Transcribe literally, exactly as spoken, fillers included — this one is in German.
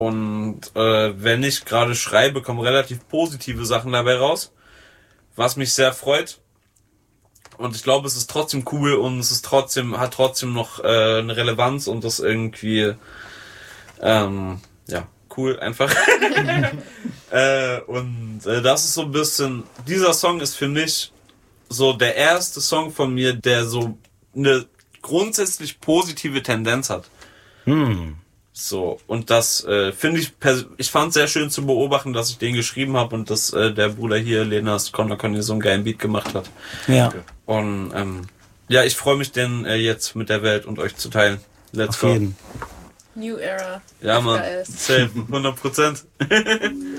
Und äh, wenn ich gerade schreibe, kommen relativ positive Sachen dabei raus, was mich sehr freut. Und ich glaube, es ist trotzdem cool und es ist trotzdem, hat trotzdem noch äh, eine Relevanz und das irgendwie ähm, ja, cool einfach. äh, und äh, das ist so ein bisschen, dieser Song ist für mich so der erste Song von mir, der so eine grundsätzlich positive Tendenz hat. Hm. So, und das äh, finde ich, pers- ich fand es sehr schön zu beobachten, dass ich den geschrieben habe und dass äh, der Bruder hier, Lenas Conner, so einen geilen Beat gemacht hat. Ja. Und ähm, ja, ich freue mich, den äh, jetzt mit der Welt und euch zu teilen. Let's Auf go. jeden. New Era. Ja, Mann. F K S. Safe, hundert Prozent.